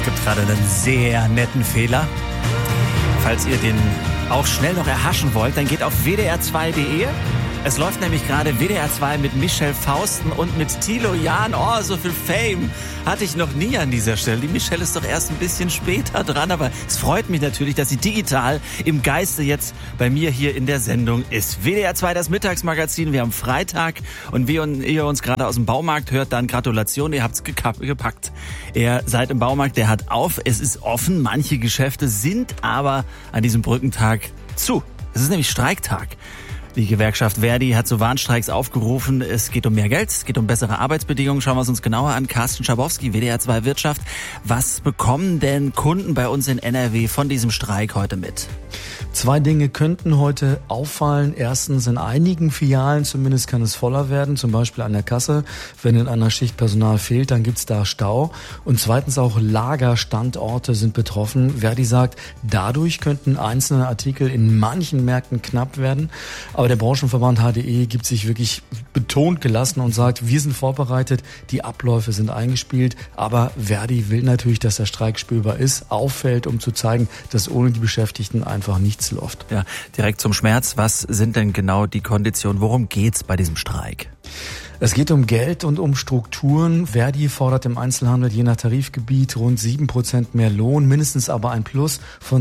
gibt gerade einen sehr netten Fehler. Falls ihr den auch schnell noch erhaschen wollt, dann geht auf wdr2.de. Es läuft nämlich gerade WDR 2 mit Michelle Fausten und mit Thilo Jahn. Oh, so viel Fame hatte ich noch nie an dieser Stelle. Die Michelle ist doch erst ein bisschen später dran, aber es freut mich natürlich, dass sie digital im Geiste jetzt bei mir hier in der Sendung ist. WDR 2, das Mittagsmagazin. Wir haben Freitag und ihr uns gerade aus dem Baumarkt hört, dann Gratulation, ihr habt's gepackt. Ihr seid im Baumarkt, der hat auf, es ist offen. Manche Geschäfte sind aber an diesem Brückentag zu. Es ist nämlich Streiktag. Die Gewerkschaft Verdi hat zu Warnstreiks aufgerufen. Es geht um mehr Geld, es geht um bessere Arbeitsbedingungen. Schauen wir es uns genauer an. Carsten Schabowski, WDR 2 Wirtschaft. Was bekommen denn Kunden bei uns in NRW von diesem Streik heute mit? 2 Dinge könnten heute auffallen. Erstens, in einigen Filialen zumindest kann es voller werden, zum Beispiel an der Kasse. Wenn in einer Schicht Personal fehlt, dann gibt's da Stau. Und zweitens auch Lagerstandorte sind betroffen. Verdi sagt, dadurch könnten einzelne Artikel in manchen Märkten knapp werden. Aber der Branchenverband HDE gibt sich wirklich betont gelassen und sagt, wir sind vorbereitet, die Abläufe sind eingespielt. Aber Verdi will natürlich, dass der Streik spürbar ist, auffällt, um zu zeigen, dass ohne die Beschäftigten einfach nichts läuft. Ja, direkt zum Schmerz. Was sind denn genau die Konditionen? Worum geht's bei diesem Streik? Es geht um Geld und um Strukturen. Verdi fordert im Einzelhandel je nach Tarifgebiet rund 7% mehr Lohn, mindestens aber ein Plus von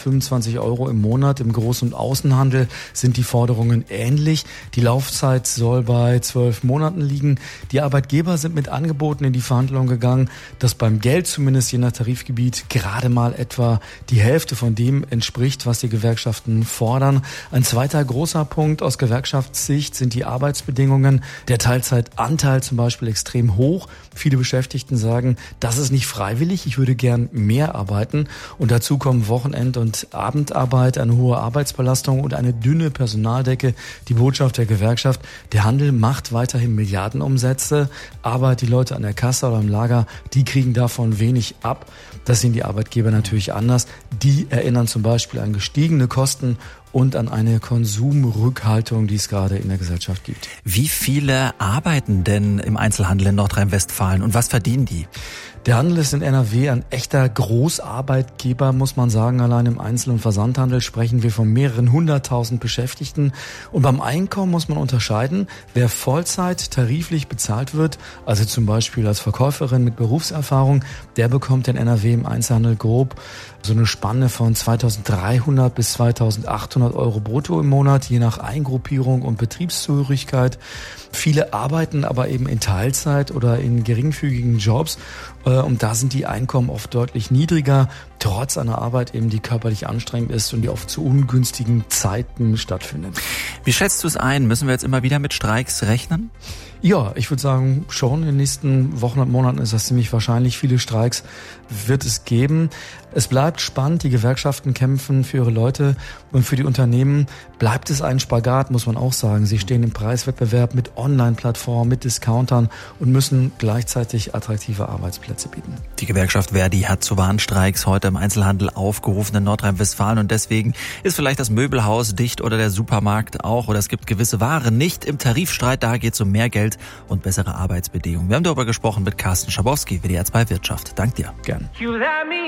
225 € im Monat. Im Groß- und Außenhandel sind die Forderungen ähnlich. Die Laufzeit soll bei 12 Monaten liegen. Die Arbeitgeber sind mit Angeboten in die Verhandlungen gegangen, das beim Geld zumindest je nach Tarifgebiet gerade mal etwa die Hälfte von dem entspricht, was die Gewerkschaften fordern. Ein zweiter großer Punkt aus Gewerkschaftssicht sind die Arbeitsbedingungen. Der Teilzeitanteil zum Beispiel extrem hoch. Viele Beschäftigten sagen, das ist nicht freiwillig, ich würde gern mehr arbeiten. Und dazu kommen Wochenend- und Abendarbeit, eine hohe Arbeitsbelastung und eine dünne Personaldecke. Die Botschaft der Gewerkschaft, der Handel macht weiterhin Milliardenumsätze, aber die Leute an der Kasse oder im Lager, die kriegen davon wenig ab. Das sehen die Arbeitgeber natürlich anders. Die erinnern zum Beispiel an gestiegene Kosten und an eine Konsumrückhaltung, die es gerade in der Gesellschaft gibt. Wie viele arbeiten denn im Einzelhandel in Nordrhein-Westfalen und was verdienen die? Der Handel ist in NRW ein echter Großarbeitgeber, muss man sagen. Allein im Einzel- und Versandhandel sprechen wir von mehreren 100.000 Beschäftigten. Und beim Einkommen muss man unterscheiden, wer Vollzeit tariflich bezahlt wird, also zum Beispiel als Verkäuferin mit Berufserfahrung, der bekommt in NRW im Einzelhandel grob so eine Spanne von 2.300 bis 2.800 € brutto im Monat, je nach Eingruppierung und Betriebszugehörigkeit. Viele arbeiten aber eben in Teilzeit oder in geringfügigen Jobs und da sind die Einkommen oft deutlich niedriger, trotz einer Arbeit eben, die körperlich anstrengend ist und die oft zu ungünstigen Zeiten stattfindet. Wie schätzt du es ein? Müssen wir jetzt immer wieder mit Streiks rechnen? Ja, ich würde sagen, schon in den nächsten Wochen und Monaten ist das ziemlich wahrscheinlich. Viele Streiks wird es geben. Es bleibt spannend, die Gewerkschaften kämpfen für ihre Leute und für die Unternehmen bleibt es ein Spagat, muss man auch sagen. Sie stehen im Preiswettbewerb mit Online-Plattformen, mit Discountern und müssen gleichzeitig attraktive Arbeitsplätze bieten. Die Gewerkschaft Verdi hat zu Warnstreiks heute im Einzelhandel aufgerufen in Nordrhein-Westfalen und deswegen ist vielleicht das Möbelhaus dicht oder der Supermarkt auch oder es gibt gewisse Waren nicht im Tarifstreit, da geht es um mehr Geld und bessere Arbeitsbedingungen. Wir haben darüber gesprochen mit Carsten Schabowski, WDR 2 Wirtschaft. Dank dir. Gern.